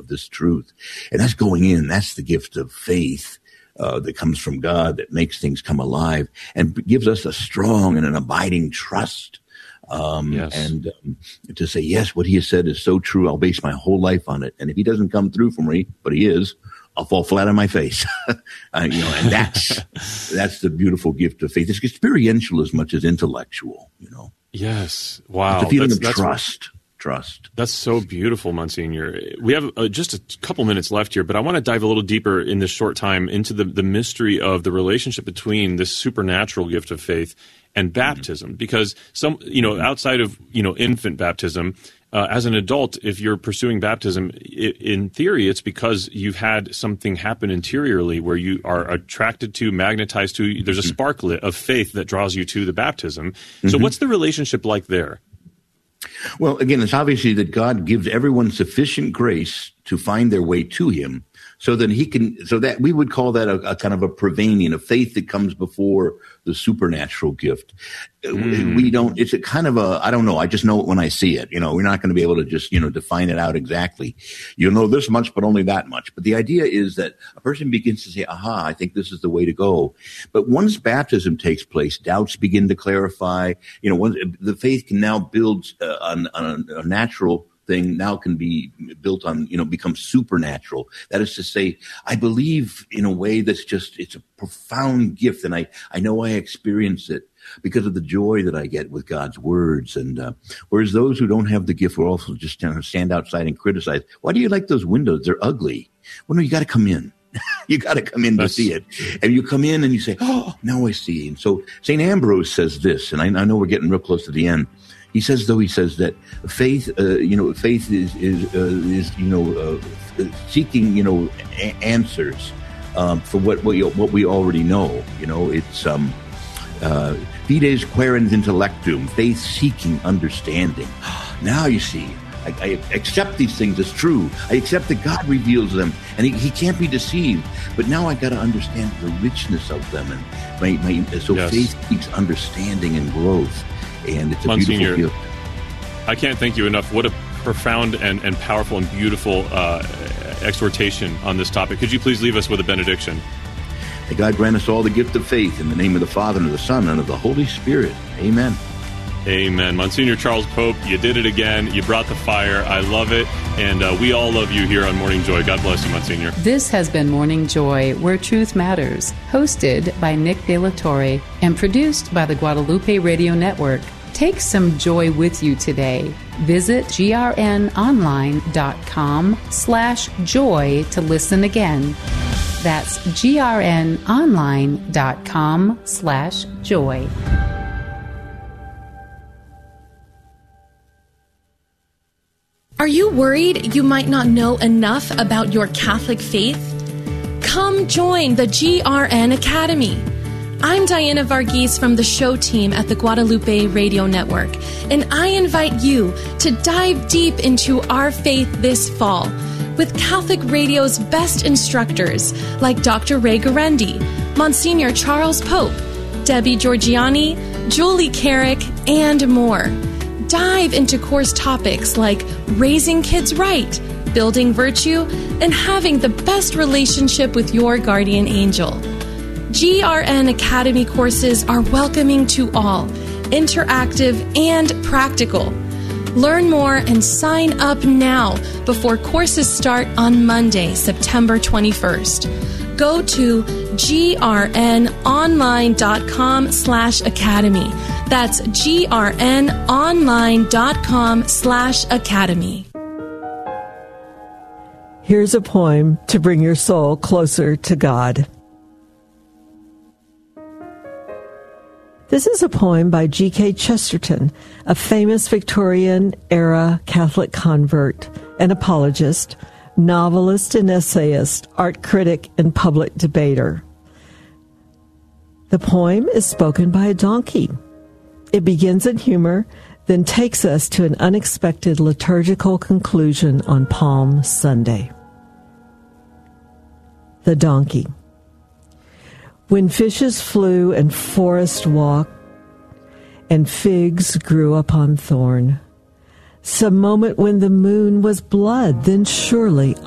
of this truth. And that's going in. That's the gift of faith that comes from God, that makes things come alive and gives us a strong and an abiding trust. And to say, yes, what he has said is so true. I'll base my whole life on it. And if he doesn't come through for me, but he is, I'll fall flat on my face. And that's the beautiful gift of faith. It's experiential as much as intellectual, Yes. Wow. It's a feeling of trust. That's so beautiful, Monsignor. We have just a couple minutes left here, but I want to dive a little deeper in this short time into the mystery of the relationship between this supernatural gift of faith and baptism, because outside of, infant baptism, as an adult, if you're pursuing baptism, in theory, it's because you've had something happen interiorly where you are attracted to, magnetized to, there's a sparklet of faith that draws you to the baptism. So what's the relationship like there? Well, again, it's obviously that God gives everyone sufficient grace to find their way to him, so that we would call that a kind of a Prevenient, a faith that comes before the supernatural gift. We don't, it's a kind of I don't know. I just know it when I see it. We're not going to be able to just, define it out exactly. You'll know this much, but only that much. But the idea is that a person begins to say, aha, I think this is the way to go. But once baptism takes place, doubts begin to clarify. The faith can now build on a natural thing, now can be built on, become supernatural. That is to say, I believe in a way that's it's a profound gift. And I know I experience it because of the joy that I get with God's words. And whereas those who don't have the gift will also just stand outside and criticize. Why do you like those windows? They're ugly. Well, no, you got to come in. You got to come in to see it. And you come in and you say, oh, now I see. And so St. Ambrose says this, and I know we're getting real close to the end. He says that faith, faith is seeking, answers for what we already know. It's fides querens intellectum, faith seeking understanding. Now you see, I accept these things as true. I accept that God reveals them, and He can't be deceived. But now I got to understand the richness of them, and faith seeks understanding and growth. And it's a Monsignor, beautiful gift. I can't thank you enough. What a profound and powerful and beautiful exhortation on this topic. Could you please leave us with a benediction? May God grant us all the gift of faith in the name of the Father, and of the Son, and of the Holy Spirit. Amen. Amen. Monsignor Charles Pope, you did it again. You brought the fire. I love it. And we all love you here on Morning Joy. God bless you, Monsignor. This has been Morning Joy, where truth matters. Hosted by Nick De La Torre and produced by the Guadalupe Radio Network. Take some joy with you today. Visit grnonline.com/joy to listen again. That's grnonline.com/joy. Are you worried you might not know enough about your Catholic faith? Come join the GRN Academy. I'm Diana Varghese from the show team at the Guadalupe Radio Network, and I invite you to dive deep into our faith this fall with Catholic Radio's best instructors like Dr. Ray Guarendi, Monsignor Charles Pope, Debbie Georgiani, Julie Carrick, and more. Dive into course topics like raising kids right, building virtue, and having the best relationship with your guardian angel. GRN Academy courses are welcoming to all, interactive and practical. Learn more and sign up now before courses start on Monday, September 21st. Go to grnonline.com/academy. That's grnonline.com/academy. Here's a poem to bring your soul closer to God. This is a poem by G.K. Chesterton, a famous Victorian-era Catholic convert, an apologist, novelist and essayist, art critic, and public debater. The poem is spoken by a donkey. It begins in humor, then takes us to an unexpected liturgical conclusion on Palm Sunday. The Donkey. When fishes flew and forest walked, and figs grew upon thorn, some moment when the moon was blood, then surely